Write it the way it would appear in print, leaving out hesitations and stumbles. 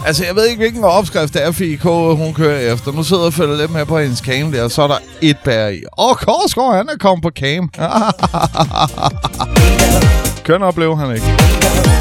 Altså, jeg ved ikke, hvilken opskrift det er, FIK hun kører efter. Nu sidder jeg og følger lidt med på hendes cam der, og så er der et bær i. Korsgaard, han er kommet på cam. Køn oplever han ikke.